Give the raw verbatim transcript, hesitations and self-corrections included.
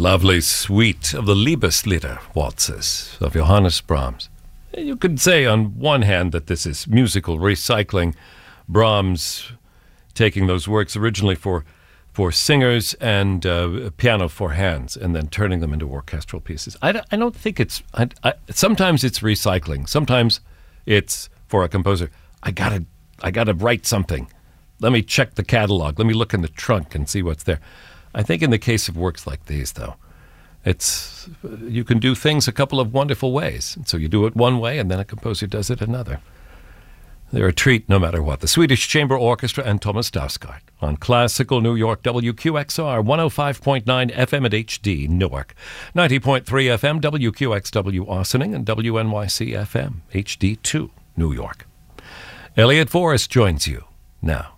lovely suite of the Liebeslieder waltzes of Johannes Brahms. You could say on one hand that this is musical recycling, Brahms taking those works originally for for singers and uh, piano for hands and then turning them into orchestral pieces. I, I don't think it's... I, I, sometimes it's recycling. Sometimes it's for a composer, I gotta, I gotta write something. Let me check the catalog. Let me look in the trunk and see what's there. I think in the case of works like these, though, it's you can do things a couple of wonderful ways. So you do it one way, and then a composer does it another. They're a treat no matter what. The Swedish Chamber Orchestra and Thomas Dausgaard on Classical New York, W Q X R, one oh five point nine F M at H D, Newark, ninety point three F M, W Q X W, Austining, and W N Y C F M, H D two, New York. Elliot Forrest joins you now.